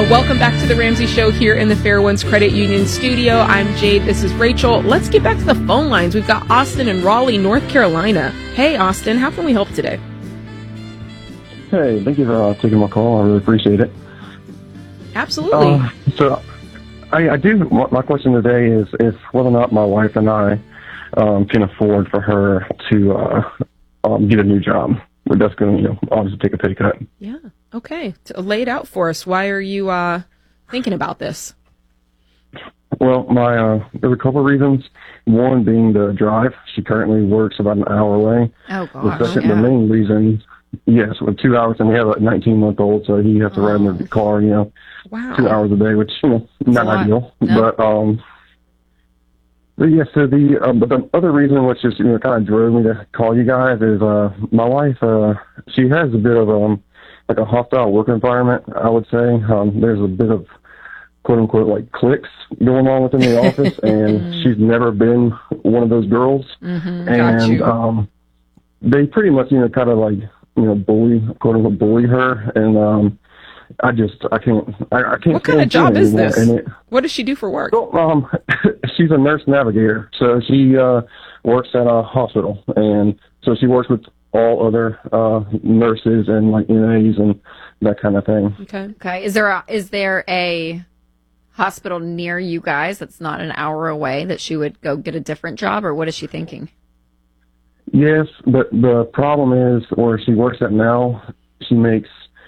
Welcome back to the Ramsey Show here in the Fair Winds Credit Union studio. I'm Jade. This is Rachel. Let's get back to the phone lines. We've got Austin in Raleigh, North Carolina. Hey, Austin, how can we help today? Hey, thank you for taking my call. I really appreciate it. Absolutely. I do. My question today is whether or not my wife and I can afford for her to get a new job. We're just going to, obviously take a pay cut. Yeah. Okay. Lay it out for us. Why are you thinking about this? Well, there's a couple of reasons. One being the drive. She currently works about an hour away. Oh, gosh. The main reason, yes, with 2 hours, and we have a 19-month-old, so he has to ride in the car, Wow. 2 hours a day, which, not ideal. No. But yeah, so but the other reason, which just, kind of drove me to call you guys, is my wife, she has a bit of like a hostile work environment, I would say. There's a bit of quote-unquote like cliques going on within the office, and she's never been one of those girls. Mm-hmm. And they pretty much, kind of like, quote-unquote bully her, and I can't. What kind of job is this? What does she do for work? Well, she's a nurse navigator, so she works at a hospital, and so she works with all other nurses and like NAs and that kind of thing. Okay. Is there a hospital near you guys that's not an hour away that she would go get a different job, or what is she thinking? Yes, but the problem is where she works at now, she makes.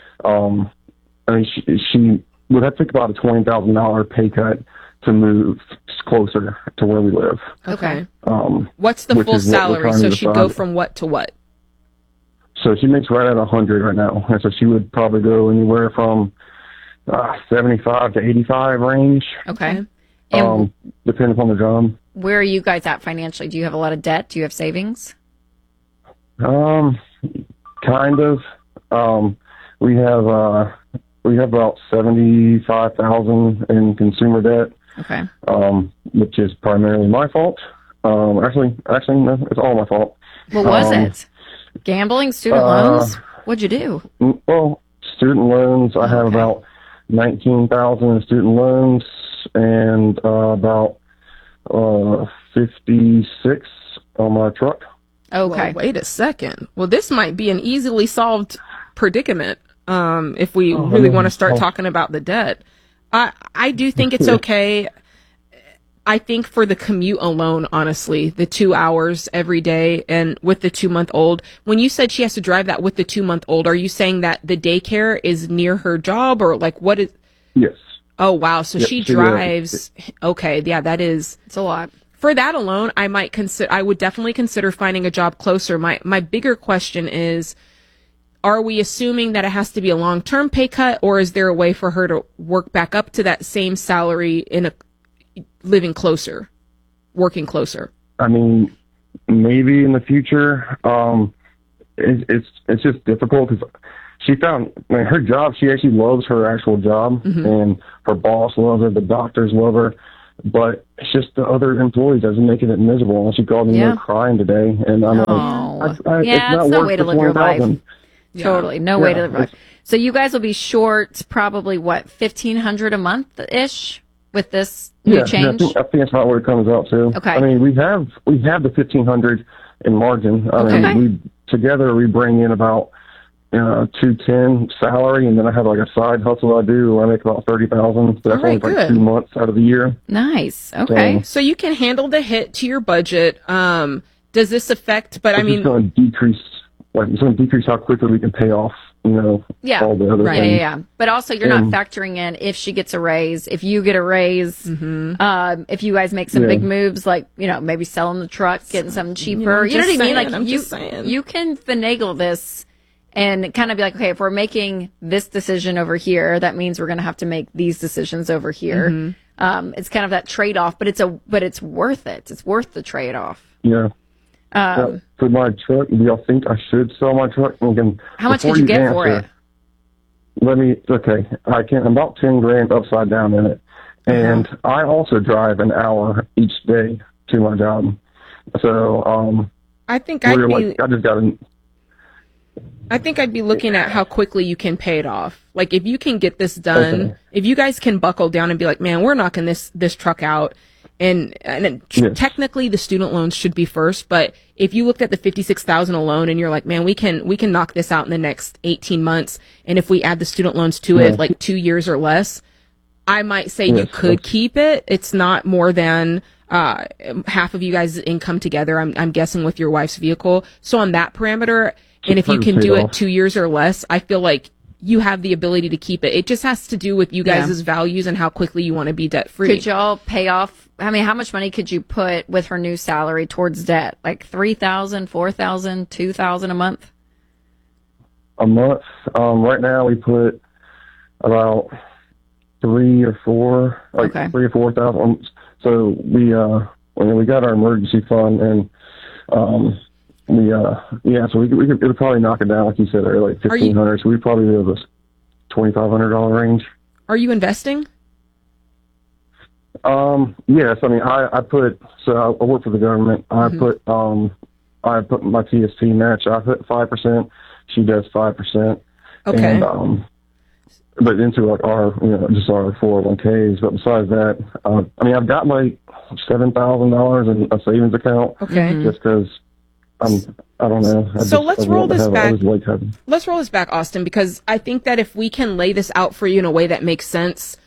She would have to take about a $20,000 pay cut to move closer to where we live. Okay. What's the full salary? So she'd go from what to what? So she makes right at 100 right now, and so she would probably go anywhere from 75 to 85 range. Okay. Depending upon the job. Where are you guys at financially? Do you have a lot of debt? Do you have savings? Kind of. We have about $75,000 in consumer debt. Okay. Which is primarily my fault. Actually, no, it's all my fault. What was it? Gambling, student loans? What'd you do? Well, student loans. I have about $19,000 in student loans and about $56 on my truck. Okay. Well, wait a second. Well, this might be an easily solved predicament. If we really want to start talking about the debt, I do think it's okay. I think for the commute alone, honestly, the 2 hours every day and with the 2-month-old, when you said she has to drive that with the 2-month-old, are you saying that the daycare is near her job or like what is? Yes. Oh, wow. So she drives. Okay. Yeah, it's a lot. For that alone, I would definitely consider finding a job closer. My bigger question is, are we assuming that it has to be a long-term pay cut, or is there a way for her to work back up to that same salary in living closer, working closer? I mean, maybe in the future. It's just difficult because she found her job. She actually loves her actual job, and her boss loves her. The doctors love her, but it's just the other employees that's making it miserable. And she called me crying today, and I'm like, it's no way to live your life. Yeah. Totally. No way to live life. So you guys will be short probably, what, $1,500 a month-ish with this new change? I think that's about what it comes out to. Okay. I mean, we have the $1,500 in margin. I mean, together we bring in about $210 salary, and then I have like a side hustle I do. I make about $30,000. So that's only like 2 months out of the year. Nice. Okay. So you can handle the hit to your budget. Does this affect? But I mean, it's going to decrease. It's going to decrease how quickly we can pay off, all the other things. Yeah. But also, you're not factoring in if she gets a raise, if you get a raise, if you guys make some big moves, like, maybe selling the truck, getting something cheaper. You know what I mean? Like, you can finagle this and kind of be like, okay, if we're making this decision over here, that means we're going to have to make these decisions over here. It's kind of that trade-off, but it's worth it. It's worth the trade-off. Yeah. For my truck, do y'all think I should sell my truck? How much did you get for it? I'm about $10,000 upside down in it. And I also drive an hour each day to my job. So, I think I just got to I think I'd be looking at how quickly you can pay it off. Like, if you can get this done, if you guys can buckle down and be like, man, we're knocking this truck out, and technically the student loans should be first, but if you looked at the $56,000 alone and you're like, man, we can knock this out in the next 18 months, and if we add the student loans to it, like 2 years or less, I might say you could keep it. It's not more than half of you guys' income together, I'm guessing, with your wife's vehicle. So on that parameter, and if you can do it 2 years or less, I feel like you have the ability to keep it. It just has to do with you guys' values and how quickly you want to be debt free. Could y'all pay off? I mean, how much money could you put with her new salary towards debt? Like $3,000, $4,000, $2,000 a month? A month. Right now we put about 3 or 4, like 3 or 4,000. So we got our emergency fund, and so we could it'll probably knock it down, like you said, or like $1,500. So we'd probably be able to $2,500 range. Are you investing? Yes. I mean, I work for the government. I put my TSP match. I put 5%. She does 5%. Okay. And, but into like just our 401ks. But besides that, I mean, I've got like $7,000 in a savings account. Okay. Just because I don't know. Let's roll this back. Let's roll this back, Austin, because I think that if we can lay this out for you in a way that makes sense,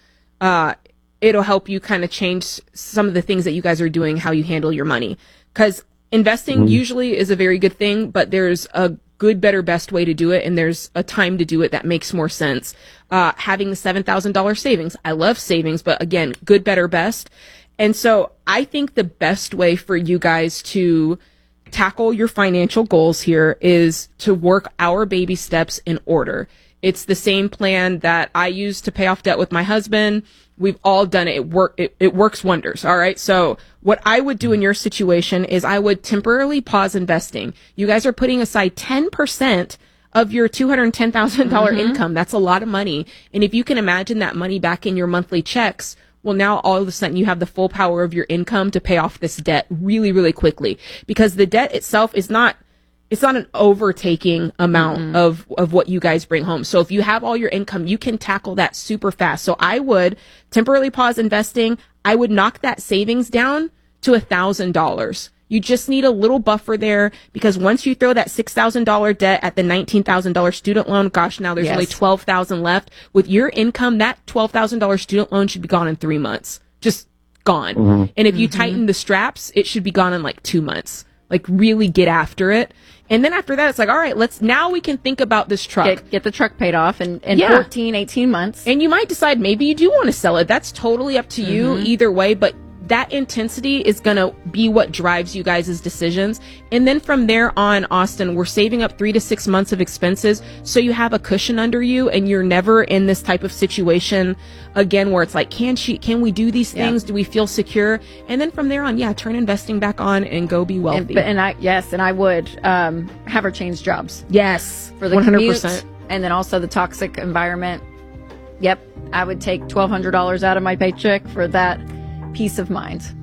it'll help you kind of change some of the things that you guys are doing, how you handle your money. Because investing usually is a very good thing, but there's a good, better, best way to do it, and there's a time to do it that makes more sense. Having the $7,000 savings. I love savings, but again, good, better, best. And so I think the best way for you guys to tackle your financial goals here is to work our baby steps in order. It's the same plan that I used to pay off debt with my husband. We've all done it. It works wonders. All right. So what I would do in your situation is I would temporarily pause investing. You guys are putting aside 10% of your $210,000 income. That's a lot of money. And if you can imagine that money back in your monthly checks, well, now all of a sudden you have the full power of your income to pay off this debt really, really quickly, because the debt itself is not an overtaking amount of what you guys bring home. So if you have all your income, you can tackle that super fast. So I would temporarily pause investing. I would knock that savings down to $1,000. You just need a little buffer there, because once you throw that $6,000 debt at the $19,000 student loan, gosh, now there's only $12,000 left. With your income, that $12,000 student loan should be gone in 3 months. Just gone. And if you tighten the straps, it should be gone in like 2 months. Like, really get after it. And then after that, it's like, all right, now we can think about this truck. Get the truck paid off in 14, 18 months. And you might decide maybe you do want to sell it. That's totally up to you either way. But that intensity is going to be what drives you guys' decisions. And then from there on, Austin, we're saving up 3 to 6 months of expenses, so you have a cushion under you and you're never in this type of situation again where it's like, can we do these things? Do we feel secure? And then from there on, turn investing back on and go be wealthy. And I would have her change jobs. Yes, for the 100%. Commute, and then also the toxic environment. Yep, I would take $1,200 out of my paycheck for that peace of mind.